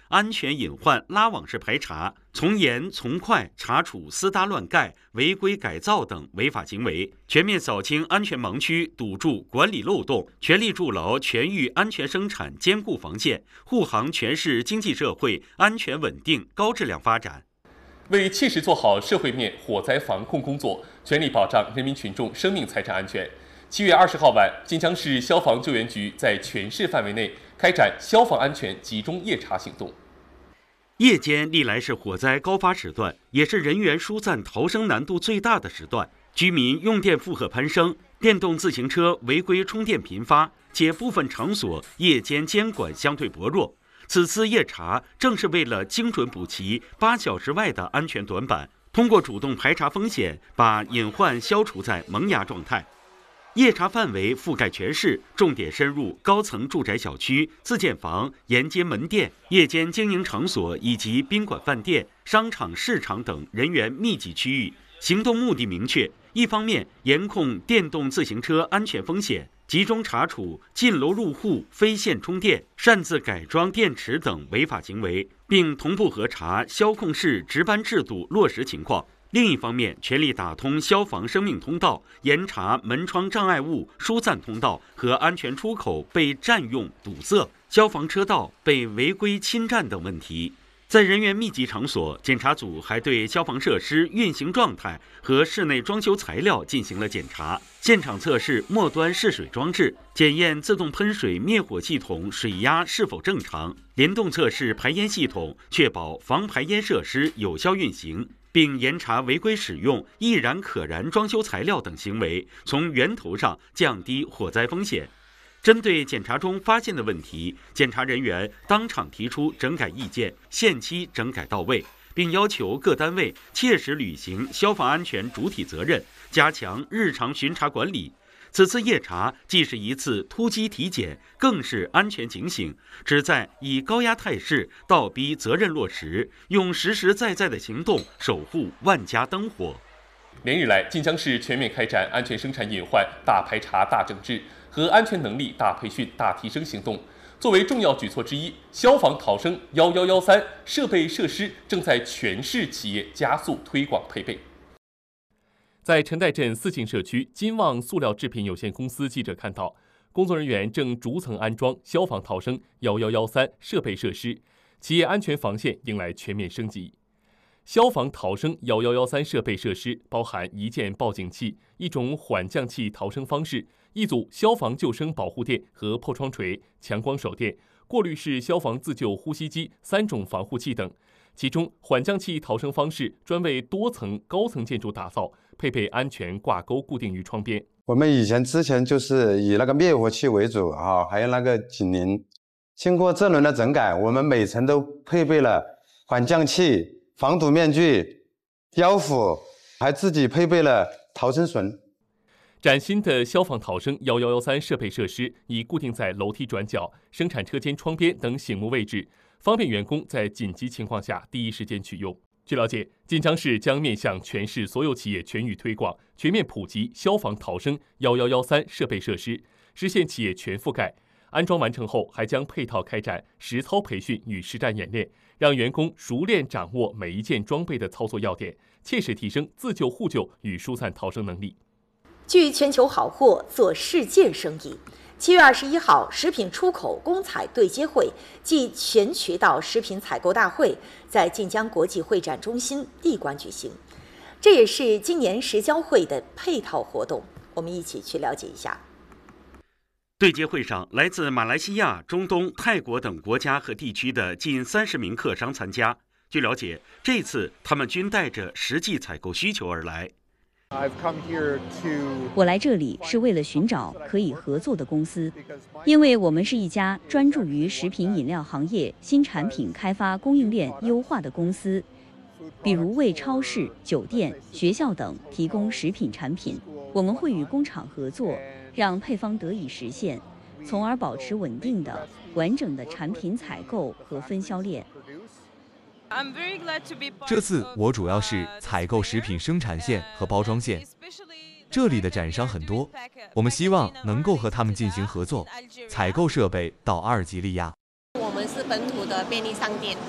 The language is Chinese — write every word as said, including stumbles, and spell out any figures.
安全隐患拉网式排查，从严从快查处私搭乱盖、违规改造等违法行为，全面扫清安全盲区，堵住管理漏洞，全力筑牢全域安全生产坚固防线，护航全市经济社会安全稳定、高质量发展。 为切实做好社会面火灾防控工作，全力保障人民群众生命财产安全。七月二十号晚，晋江市消防救援局在全市范围内开展消防安全集中夜查行动。 夜间历来是火灾高发时段，也是人员疏散逃生难度最大的时段。居民用电负荷攀升，电动自行车违规充电频发，且部分场所夜间监管相对薄弱。此次夜查正是为了精准补齐八小时外的安全短板，通过主动排查风险，把隐患消除在萌芽状态。夜查范围覆盖全市，重点深入高层住宅小区、自建房、沿街门店、夜间经营场所以及宾馆、饭店、商场、市场等人员密集区域。行动目的明确，一方面严控电动自行车安全风险，集中查处进楼入户、非线充电、擅自改装电池等违法行为，并同步核查消控室值班制度落实情况。另一方面，全力打通消防生命通道，严查门窗障碍物、疏散通道和安全出口被占用堵塞、消防车道被违规侵占等问题。在人员密集场所，检查组还对消防设施运行状态和室内装修材料进行了检查，现场测试末端试水装置，检验自动喷水灭火系统水压是否正常，联动测试排烟系统，确保防排烟设施有效运行，并严查违规使用易燃可燃装修材料等行为，从源头上降低火灾风险。针对检查中发现的问题，检查人员当场提出整改意见，限期整改到位，并要求各单位切实履行消防安全主体责任，加强日常巡查管理。此次夜查既是一次突击体检，更是安全警醒，旨在以高压态势倒逼责任落实，用实实在在的行动守护万家灯火。 连日来，晋江市全面开展安全生产隐患大排查、大整治和安全能力大培训、大提升行动。作为重要举措之一，消防逃生一一一三设备设施正在全市企业加速推广配备。在陈岱镇四进社区金旺塑料制品有限公司，记者看到，工作人员正逐层安装消防逃生一一一三设备设施，企业安全防线迎来全面升级。消防逃生一一一三设备设施包含一件报警器、一种缓降器逃生方式、一组消防救生保护垫和破窗锤、强光手电、过滤式消防自救呼吸机三种防护器等。其中，缓降器逃生方式专为多层高层建筑打造，配备安全挂钩固定于窗边。 我们以前之前就是以那个灭火器为主啊，还有那个警铃。经过这轮的整改，我们每层都配备了缓降器、防毒面具、腰斧，还自己配备了逃生绳。 崭新的消防逃生一一一三设备设施已固定在楼梯转角、生产车间窗边等醒目位置，方便员工在紧急情况下第一时间取用。据了解，晋江市将面向全市所有企业全域推广，全面普及消防逃生一一一三设备设施，实现企业全覆盖。安装完成后，还将配套开展实操培训与实战演练，让员工熟练掌握每一件装备的操作要点，切实提升自救互救与疏散逃生能力。 聚全球好货，做世界生意。七月二十一号，食品出口公采对接会暨全渠道食品采购大会在晋江国际会展中心闭馆举行，这也是今年食交会的配套活动。我们一起去了解一下。 对接会上，来自马来西亚、中东、泰国等国家和地区的近三十名客商参加。据了解，这次他们均带着实际采购需求而来。 我来这里是为了寻找可以合作的公司，因为我们是一家专注于食品饮料行业新产品开发、供应链优化的公司，比如为超市、酒店、学校等提供食品产品。我们会与工厂合作，让配方得以实现，从而保持稳定的、完整的产品采购和分销链。 这次我主要是采购食品生产线和包装线，这里的展商很多，我们希望能够和他们进行合作，采购设备到阿尔及利亚。 我们是本土的便利商店。